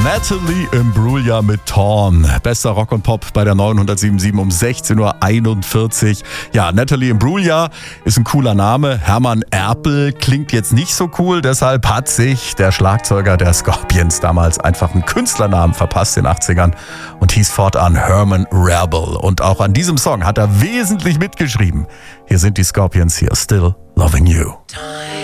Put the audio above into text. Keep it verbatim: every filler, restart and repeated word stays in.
Natalie Imbruglia mit Torn. Bester Rock und Pop bei der neunhundertsiebenundsiebzig um sechzehn Uhr einundvierzig. Ja, Natalie Imbruglia ist ein cooler Name. Hermann Erpel klingt jetzt nicht so cool. Deshalb hat sich der Schlagzeuger der Scorpions damals einfach einen Künstlernamen verpasst in den achtzigern und hieß fortan Herman Rebel. Und auch an diesem Song hat er wesentlich mitgeschrieben. Hier sind die Scorpions, hier Still Loving You.